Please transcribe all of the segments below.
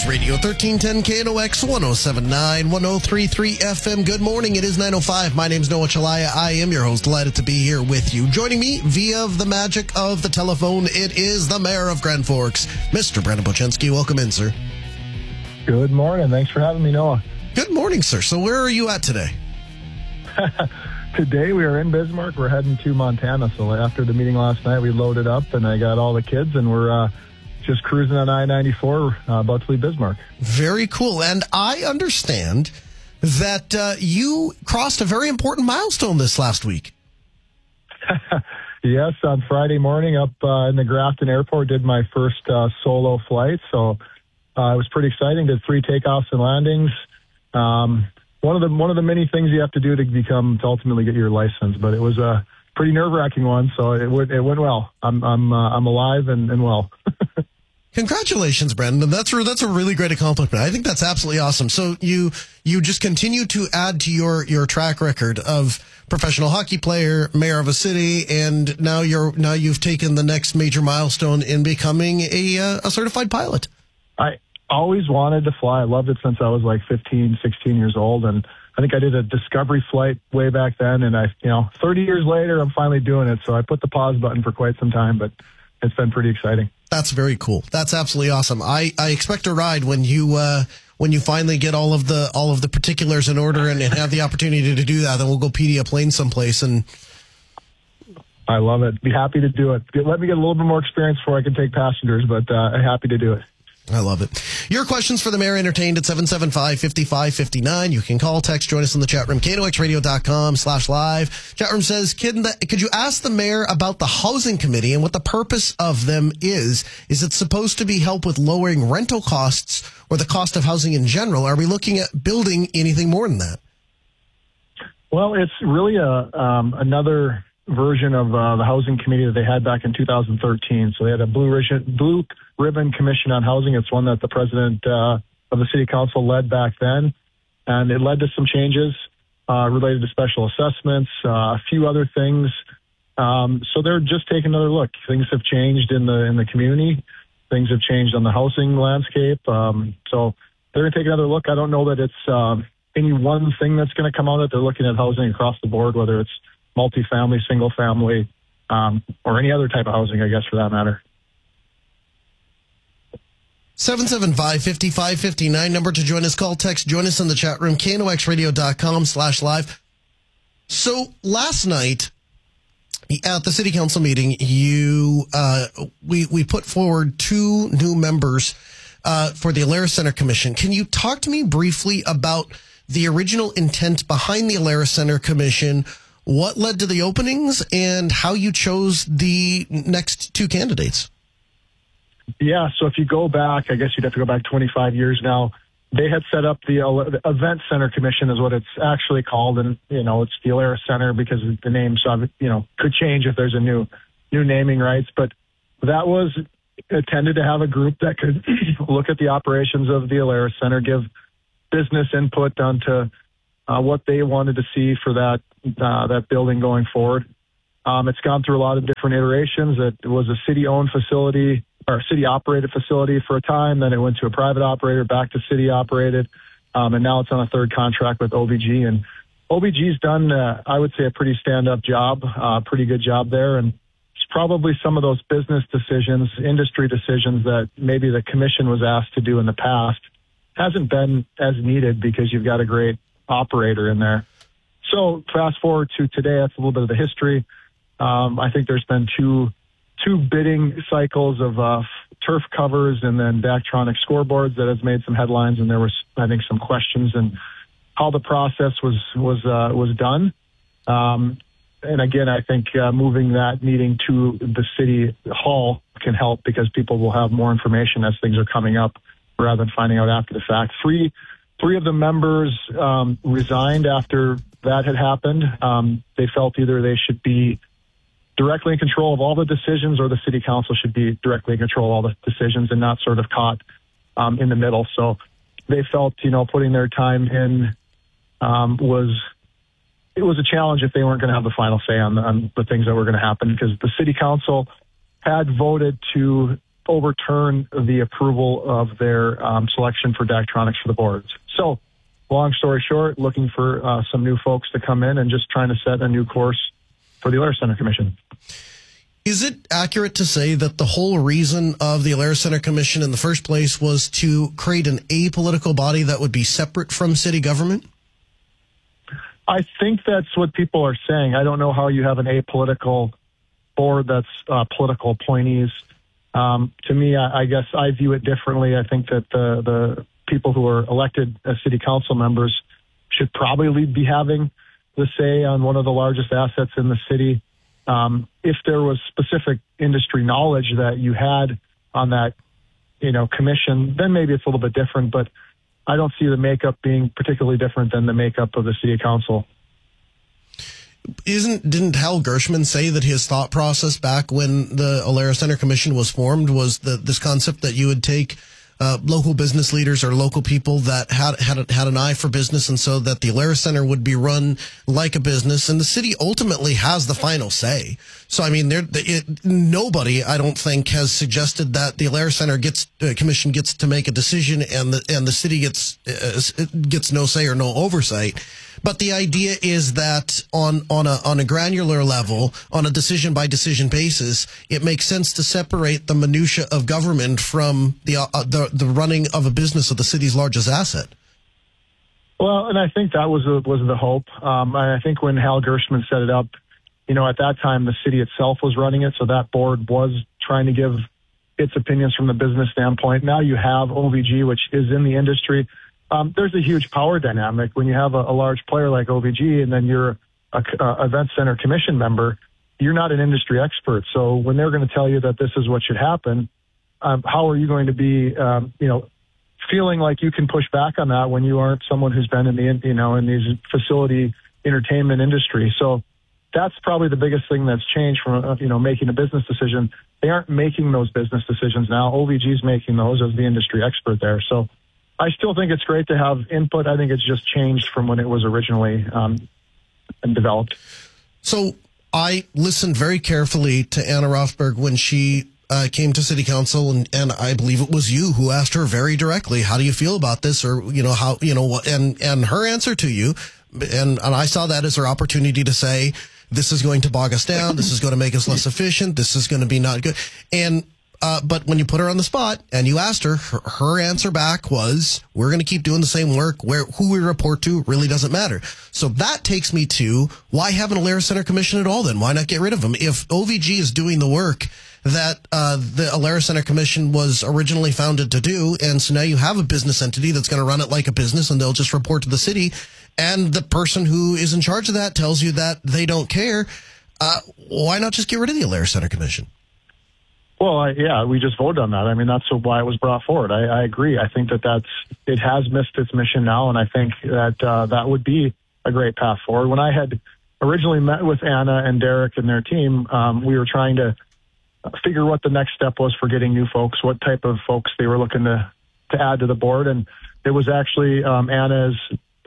News Radio 1310 KNOX 1079 1033 FM. Good morning. It is 9:05. My name's Noah Chalaya. I am your host. Delighted to be here with you. Joining me via the magic of the telephone, it is the Mayor of Grand Forks, Mr. Brendan Bochensky. Welcome in, sir. Good morning. Thanks for having me, Noah. Good morning, sir. So where are you at today? Today we are in Bismarck. We're heading to Montana. So after the meeting last night, we loaded up and I got all the kids and we're just cruising on I-94 about to leave Bismarck. Very cool. And I understand that you crossed a very important milestone this last week. Yes, on Friday morning up in the Grafton Airport, did my first solo flight. So it was pretty exciting. Did 3 takeoffs and landings. One of the many things you have to do to ultimately get your license, but it was a pretty nerve-wracking one. So it went well. I'm alive and well. Congratulations, Brendan. That's a really great accomplishment. I think that's absolutely awesome. So you just continue to add to your track record of professional hockey player, mayor of a city, and now you've taken the next major milestone in becoming a certified pilot. I always wanted to fly. I loved it since I was like 15, 16 years old, and I think I did a discovery flight way back then. And 30 years later, I'm finally doing it. So I put the pause button for quite some time, but it's been pretty exciting. That's very cool. That's absolutely awesome. I expect a ride when you finally get all of the particulars in order and have the opportunity to do that. Then we'll go PD a plane someplace. And I love it. Be happy to do it. Let me get a little bit more experience before I can take passengers, but I'm happy to do it. I love it. Your questions for the mayor entertained at 775-5559. You can call, text, join us in the chat room, knoxradio.com/live. Chat room says, could you ask the mayor about the housing committee and what the purpose of them is? Is it supposed to be help with lowering rental costs or the cost of housing in general? Are we looking at building anything more than that? Well, it's really another version of the housing committee that they had back in 2013. So they had a blue ribbon commission on housing. It's one that the president of the city council led back then, and it led to some changes related to special assessments, a few other things. So they're just taking another look. Things have changed in the community. Things have changed on the housing landscape. So they're going to take another look. I don't know that it's any one thing that's going to come out of it. They're looking at housing across the board, whether it's multifamily, single family, or any other type of housing, I guess, for that matter. 775-5559, number to join us. Call, text, join us in the chat room, knoxradio.com/live. So last night at the city council meeting, we put forward 2 new members for the Alerus Center Commission. Can you talk to me briefly about the original intent behind the Alerus Center Commission, what led to the openings, and how you chose the next 2 candidates? Yeah, so if you go back, I guess you'd have to go back 25 years now. They had set up the Event Center Commission is what it's actually called, and it's the Alerus Center because the name could change if there's a new naming rights. But that was intended to have a group that could look at the operations of the Alerus Center, give business input onto what they wanted to see for that building going forward. It's gone through a lot of different iterations. It was a city-owned facility or city-operated facility for a time. Then it went to a private operator, back to city-operated, and now it's on a third contract with OVG. And OVG's done, I would say, a pretty stand-up job, pretty good job there. And it's probably some of those business decisions, industry decisions that maybe the commission was asked to do in the past hasn't been as needed because you've got a great operator in there. So fast forward to today, that's a little bit of the history. I think there's been two bidding cycles of turf covers and then Daktronic scoreboards that has made some headlines, and there was, I think, some questions and how the process was done. And again, I think moving that meeting to the city hall can help because people will have more information as things are coming up rather than finding out after the fact. Three of the members resigned after that had happened. They felt either they should be directly in control of all the decisions or the city council should be directly in control of all the decisions and not sort of caught in the middle. So they felt, putting their time in was a challenge if they weren't going to have the final say on the things that were going to happen, because the city council had voted to overturn the approval of their selection for Daktronics for the boards. So, long story short, looking for some new folks to come in and just trying to set a new course for the Alaris Center Commission. Is it accurate to say that the whole reason of the Alaris Center Commission in the first place was to create an apolitical body that would be separate from city government? I think that's what people are saying. I don't know how you have an apolitical board that's political appointees. To me, I guess I view it differently. I think that the people who are elected as city council members should probably be having the say on one of the largest assets in the city. If there was specific industry knowledge that you had on that, commission, then maybe it's a little bit different, but I don't see the makeup being particularly different than the makeup of the city council. Didn't Hal Gershman say that his thought process back when the Alaris Center Commission was formed was this concept that you would take local business leaders or local people that had an eye for business, and so that the Alaris Center would be run like a business, and the city ultimately has the final say. So, I mean, nobody, I don't think, has suggested that the Alaris Center Commission gets to make a decision and the city gets no say or no oversight. But the idea is that on a granular level, on a decision by decision basis, it makes sense to separate the minutia of government from the running of a business of the city's largest asset. Well, and I think that was the hope. I think when Hal Gershman set it up, at that time the city itself was running it, so that board was trying to give its opinions from the business standpoint. Now you have OVG, which is in the industry. There's a huge power dynamic when you have a large player like OVG, and then you're a event center commission member. You're not an industry expert, so when they're going to tell you that this is what should happen, how are you going to be, feeling like you can push back on that when you aren't someone who's been in in these facility entertainment industry? So that's probably the biggest thing that's changed from making a business decision. They aren't making those business decisions now. OVG's making those as the industry expert there. So I still think it's great to have input. I think it's just changed from when it was originally developed. So I listened very carefully to Anna Rothberg when she came to city council, and I believe it was you who asked her very directly, how do you feel about this? Or, how, and her answer to you, and I saw that as her opportunity to say, this is going to bog us down. This is going to make us less efficient. This is going to be not good. And, but when you put her on the spot and you asked her answer back was, we're going to keep doing the same work. Who we report to really doesn't matter. So that takes me to, why have an Alaris Center Commission at all then? Why not get rid of them? If OVG is doing the work that the Alaris Center Commission was originally founded to do, and so now you have a business entity that's going to run it like a business, and they'll just report to the city, and the person who is in charge of that tells you that they don't care, why not just get rid of the Alaris Center Commission? Well, we just voted on that. I mean, that's why it was brought forward. I agree. I think that it has missed its mission now, and I think that that would be a great path forward. When I had originally met with Anna and Derek and their team, we were trying to figure what the next step was for getting new folks, what type of folks they were looking to add to the board. And it was actually Anna's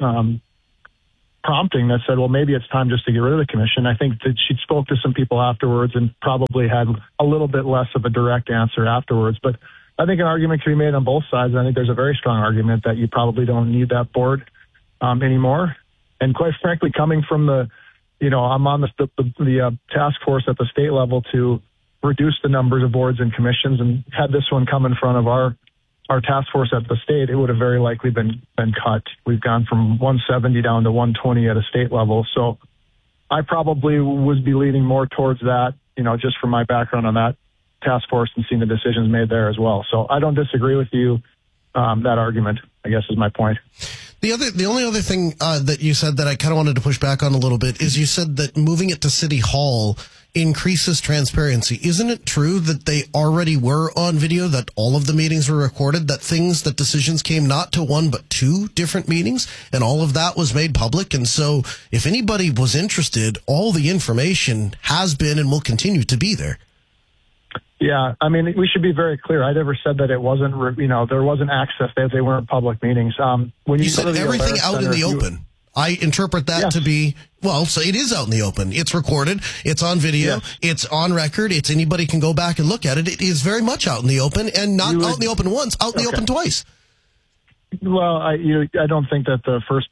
prompting that said, well, maybe it's time just to get rid of the commission. I think that she spoke to some people afterwards and probably had a little bit less of a direct answer afterwards. But I think an argument can be made on both sides. I think there's a very strong argument that you probably don't need that board anymore. And quite frankly, coming from I'm on the task force at the state level to reduce the numbers of boards and commissions, and had this one come in front of our task force at the state, it would have very likely been cut. We've gone from 170 down to 120 at a state level. So I probably would be leaning more towards that, just from my background on that task force and seeing the decisions made there as well. So I don't disagree with you, that argument, I guess, is my point. The only other thing that you said that I kind of wanted to push back on a little bit is you said that moving it to City Hall increases transparency. Isn't it true that they already were on video, that all of the meetings were recorded, that decisions came not to one but two different meetings, and all of that was made public? And so if anybody was interested, all the information has been and will continue to be there. Yeah, I mean, we should be very clear. I never said that it wasn't, there wasn't access, that they weren't public meetings. When you said everything out in the open. I interpret that to be, well, so it is out in the open. It's recorded. It's on video. It's on record. It's anybody can go back and look at it. It is very much out in the open, and not out in the open once, out in the open twice. Well, I don't think that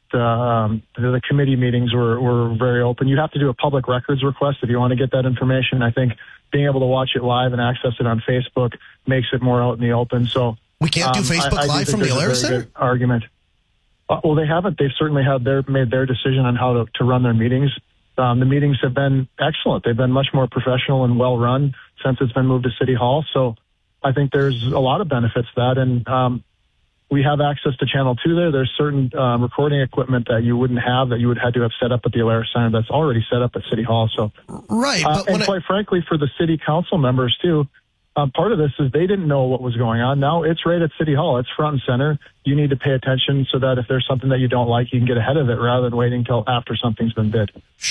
the committee meetings were very open. You have to do a public records request if you want to get that information. I think being able to watch it live and access it on Facebook makes it more out in the open. So we can't do Facebook Live from the Alerus Center? Argument. Well, they haven't. They've certainly made their decision on how to run their meetings. The meetings have been excellent. They've been much more professional and well run since it's been moved to City Hall. So I think there's a lot of benefits to that. And we have access to Channel 2 there. There's certain recording equipment that you wouldn't have that you would have to have set up at the Alerus Center that's already set up at City Hall. So, right. But and quite frankly, for the city council members too, part of this is they didn't know what was going on. Now it's right at City Hall. It's front and center. You need to pay attention so that if there's something that you don't like, you can get ahead of it rather than waiting until after something's been bid.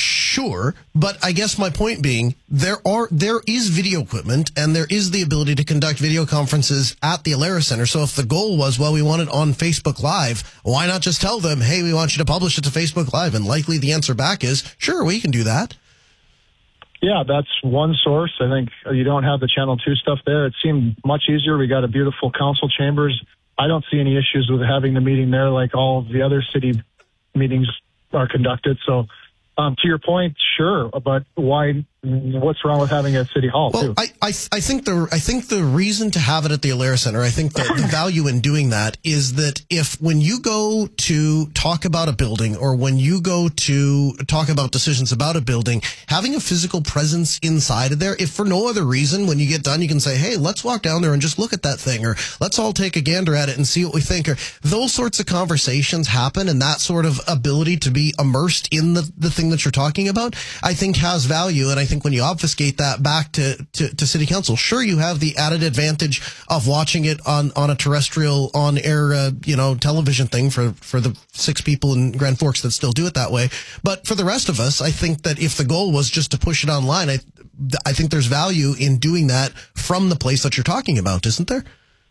Sure, but I guess my point being there is video equipment and there is the ability to conduct video conferences at the Alerus Center. So if the goal was, well, we want it on Facebook Live, why not just tell them, hey, we want you to publish it to Facebook Live? And likely the answer back is, sure, we can do that. Yeah, that's one source. I think you don't have the Channel 2 stuff there. It seemed much easier. We got a beautiful council chambers. I don't see any issues with having the meeting there like all of the other city meetings are conducted. So to your point, sure, but why? What's wrong with having it at City Hall, too? I think the reason to have it at the Alerus Center, I think that the value in doing that is that when you go to talk about a building or when you go to talk about decisions about a building, having a physical presence inside of there, if for no other reason, when you get done, you can say, hey, let's walk down there and just look at that thing, or let's all take a gander at it and see what we think, or those sorts of conversations happen, and that sort of ability to be immersed in the thing that you're talking about, I think has value. And I think when you obfuscate that back to City Council, sure, you have the added advantage of watching it on a terrestrial on-air, television thing for the 6 people in Grand Forks that still do it that way. But for the rest of us, I think that if the goal was just to push it online, I think there's value in doing that from the place that you're talking about, isn't there?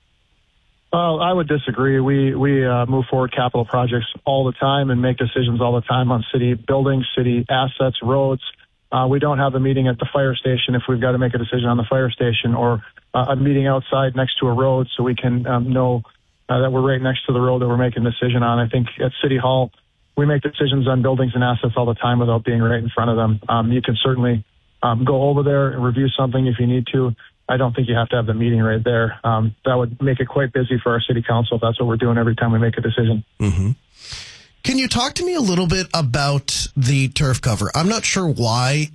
I would disagree. We move forward capital projects all the time and make decisions all the time on city buildings, city assets, roads. We don't have a meeting at the fire station if we've got to make a decision on the fire station, or a meeting outside next to a road so we can know that we're right next to the road that we're making a decision on. I think at City Hall, we make decisions on buildings and assets all the time without being right in front of them. You can certainly go over there and review something if you need to. I don't think you have to have the meeting right there. That would make it quite busy for our city council if that's what we're doing every time we make a decision. Mm-hmm. Can you talk to me a little bit about the turf cover? I'm not sure why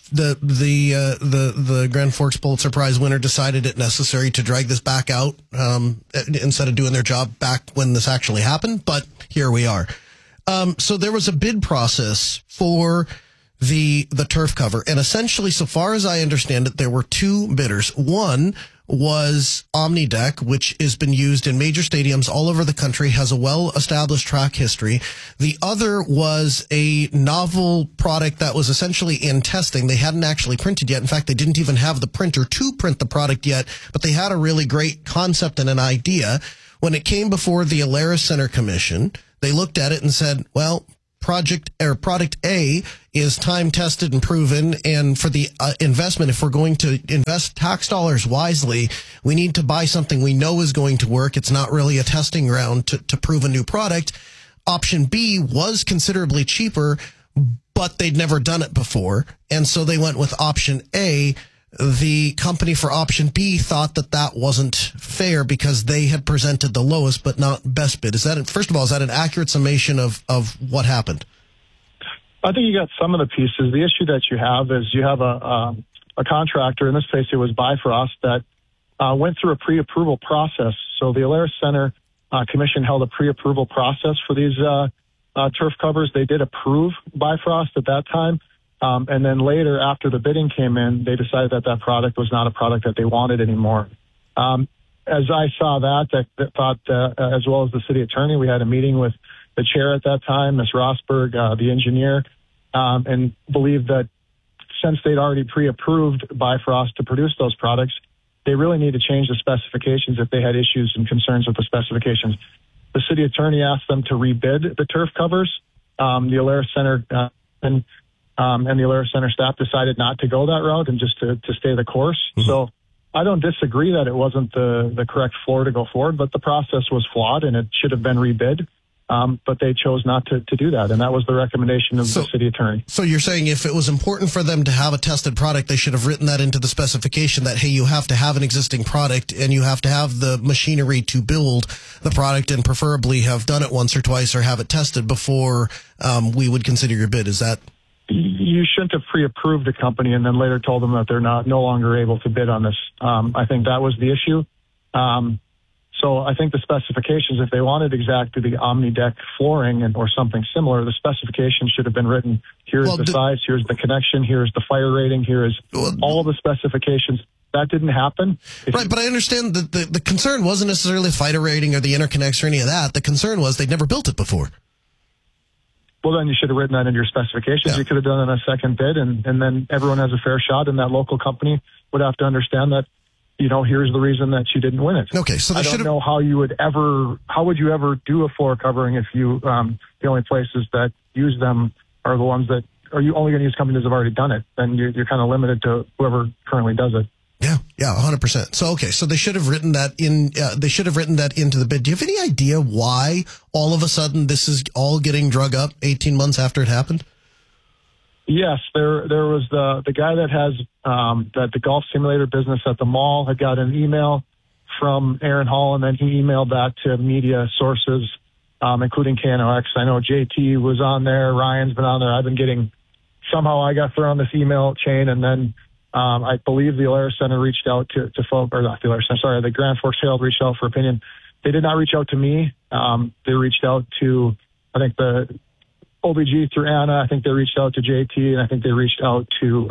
the Grand Forks Pulitzer Prize winner decided it necessary to drag this back out instead of doing their job back when this actually happened, but here we are. So there was a bid process for the turf cover, and essentially, so far as I understand it, there were 2 bidders. One was OmniDeck, which has been used in major stadiums all over the country, has a well-established track history. The other was a novel product that was essentially in testing. They hadn't actually printed yet. In fact, they didn't even have the printer to print the product yet, but they had a really great concept and an idea. When it came before the Alerus Center Commission, they looked at it and said, well, product A is time tested and proven, and for the investment, if we're going to invest tax dollars wisely, we need to buy something we know is going to work. It's not really a testing ground to prove a new product. Option B was considerably cheaper, but they'd never done it before, and so they went with option A. The company for option B thought that wasn't fair because they had presented the lowest but not best bid. First of all, is that an accurate summation of what happened? I think you got some of the pieces. The issue that you have is you have a contractor, in this case it was Bifrost, that went through a pre-approval process. So the Alerus Center Commission held a pre-approval process for these turf covers. They did approve Bifrost at that time. And then later, after the bidding came in, they decided that product was not a product that they wanted anymore. As I saw that thought, as well as the city attorney, we had a meeting with the chair at that time, Ms. Rosberg, the engineer, and believed that since they'd already pre-approved Bifrost to produce those products, they really need to change the specifications if they had issues and concerns with the specifications. The city attorney asked them to rebid the turf covers. the Alaris Center and the Alaris Center staff decided not to go that route and just to stay the course. Mm-hmm. So I don't disagree that it wasn't the correct floor to go forward, but the process was flawed and it should have been rebid. But they chose not to do that, and that was the recommendation of the city attorney. So you're saying if it was important for them to have a tested product, they should have written that into the specification that, hey, you have to have an existing product and you have to have the machinery to build the product and preferably have done it once or twice or have it tested before we would consider your bid. Is that... You shouldn't have pre-approved the company and then later told them that they're no longer able to bid on this. I think that was the issue. So I think the specifications, if they wanted exactly the OmniDeck flooring or something similar, the specifications should have been written. Here's the size, here's the connection, here's the fire rating, here is all the specifications. That didn't happen. Right, but I understand that the concern wasn't necessarily the fire rating or the interconnects or any of that. The concern was they'd never built it before. Well, then you should have written that in your specifications. Yeah. You could have done it on a second bid, and then everyone has a fair shot, and that local company would have to understand that, here's the reason that you didn't win it. Okay, so I don't know how you would ever do a floor covering if you, the only places that use them are the ones that, are you only going to use companies that have already done it? Then you're kind of limited to whoever currently does it. Yeah, 100%. So, okay, so they should have written that in. They should have written that into the bid. Do you have any idea why all of a sudden this is all getting drug up 18 months after it happened? Yes, there was the guy that has the golf simulator business at the mall had got an email from Aaron Hall, and then he emailed that to media sources, including KNOX. I know JT was on there, Ryan's been on there. Somehow I got thrown on this email chain, and then I believe the Alaris Center reached out to folks, or not the Alaris Center, sorry, the Grand Forks Herald reached out for opinion. They did not reach out to me. They reached out to, I think, the OBG through Anna. I think they reached out to JT, and I think they reached out to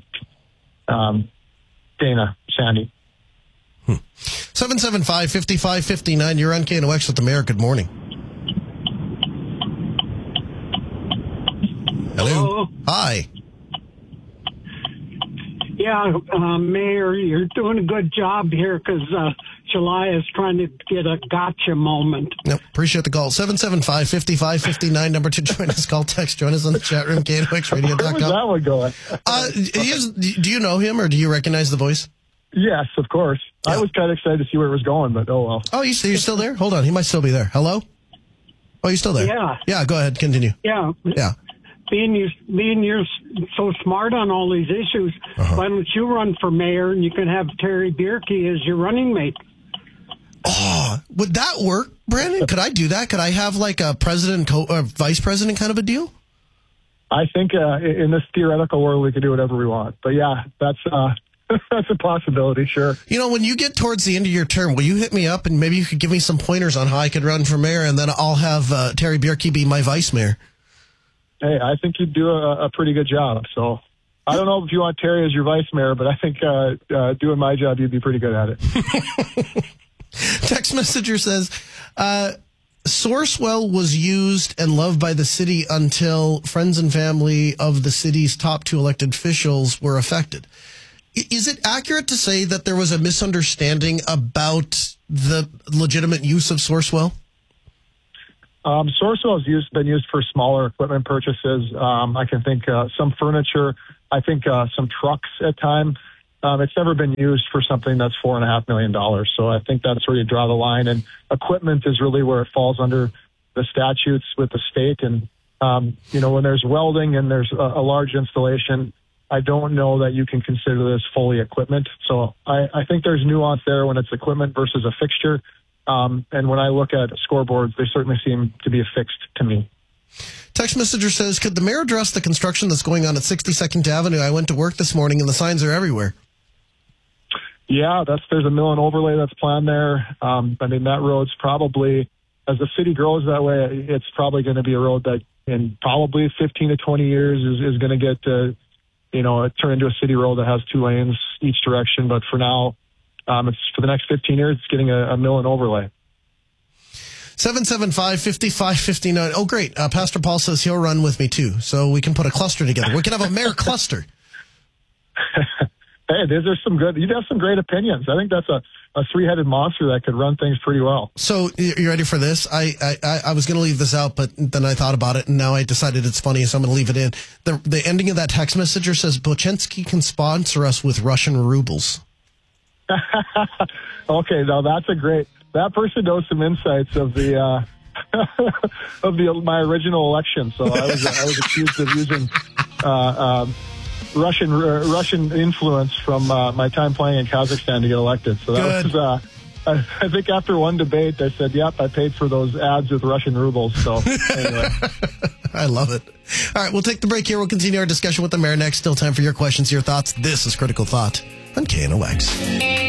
Dana Sandy. 775-5559. You're on KNOX with the mayor. Good morning. Hello. Hi. Yeah, Mayor, you're doing a good job here because July is trying to get a gotcha moment. Yep, appreciate the call. 775-5559, number to join us. Call, text, join us on the chat room, KNOXradio.com. Where was that one going? Do you know him or do you recognize the voice? Yes, of course. Yeah. I was kind of excited to see where it was going, but oh well. Oh, you're still there? Hold on, he might still be there. Hello? Oh, you're still there? Yeah. Yeah, go ahead, continue. Yeah. Yeah. Being you're so smart on all these issues, why don't you run for mayor and you can have Terry Bierke as your running mate? Oh, would that work, Brandon? Could I do that? Could I have like a president, vice president kind of a deal? I think in this theoretical world we could do whatever we want. But yeah, that's that's a possibility, sure. When you get towards the end of your term, will you hit me up and maybe you could give me some pointers on how I could run for mayor, and then I'll have Terry Bierke be my vice mayor. Hey, I think you'd do a pretty good job. So I don't know if you want Terry as your vice mayor, but I think doing my job, you'd be pretty good at it. Text messenger says, Sourcewell was used and loved by the city until friends and family of the city's top two elected officials were affected. Is it accurate to say that there was a misunderstanding about the legitimate use of Sourcewell? Sourcewell has been used for smaller equipment purchases. I can think some furniture. I think some trucks at times. It's never been used for something that's $4.5 million. So I think that's where you draw the line. And equipment is really where it falls under the statutes with the state. And when there's welding and there's a large installation, I don't know that you can consider this fully equipment. So I think there's nuance there when it's equipment versus a fixture. And when I look at scoreboards, they certainly seem to be affixed to me. Text messenger says, could the mayor address the construction that's going on at 62nd Avenue? I went to work this morning and the signs are everywhere. Yeah, there's a mill and overlay that's planned there. That road's probably, as the city grows that way, it's probably going to be a road that in probably 15 to 20 years is going to get turn into a city road that has 2 lanes each direction. But for now, it's for the next 15 years, it's getting a mill and overlay. 775-5559. Oh, great. Pastor Paul says he'll run with me, too, so we can put a cluster together. We can have a mayor cluster. Hey, there's some good. You have some great opinions. I think that's a three-headed monster that could run things pretty well. So you ready for this? I was going to leave this out, but then I thought about it, and now I decided it's funny, so I'm going to leave it in. The ending of that text messenger says, Bochensky can sponsor us with Russian rubles. Okay, now that's that person knows some insights of the my original election. So I was accused of using Russian influence from my time playing in Kazakhstan to get elected. So that was I think after one debate, I said, "Yep, I paid for those ads with Russian rubles." So anyway. I love it. All right, we'll take the break here. We'll continue our discussion with the mayor next. Still time for your questions, your thoughts. This is Critical Thought on KNOX.